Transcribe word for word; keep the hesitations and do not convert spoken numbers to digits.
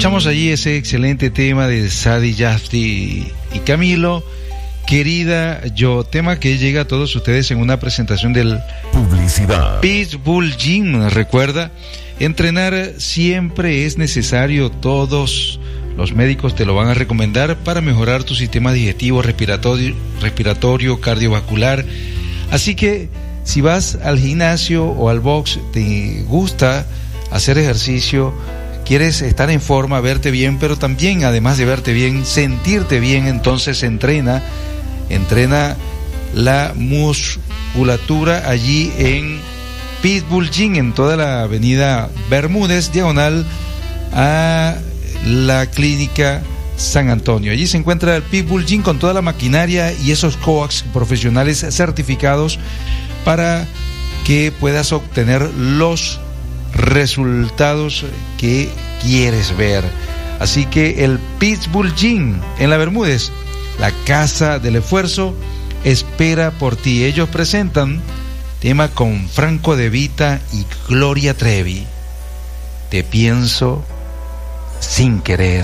Escuchamos allí ese excelente tema de Sadi Yafti y Camilo, Querida Yo, tema que llega a todos ustedes en una presentación del Publicidad Pitbull Gym. Recuerda, entrenar siempre es necesario, todos los médicos te lo van a recomendar para mejorar tu sistema digestivo, respiratorio, respiratorio, cardiovascular. Así que si vas al gimnasio o al box, te gusta hacer ejercicio, quieres estar en forma, verte bien, pero también, además de verte bien, sentirte bien, entonces entrena, entrena la musculatura allí en Pitbull Gym, en toda la avenida Bermúdez, diagonal a la clínica San Antonio. Allí se encuentra el Pitbull Gym con toda la maquinaria y esos coaches profesionales certificados para que puedas obtener los resultados que quieres ver. Así que el Pitbull Gym en la Bermúdez, la casa del esfuerzo, espera por ti. Ellos presentan tema con Franco De Vita y Gloria Trevi, Te pienso sin querer.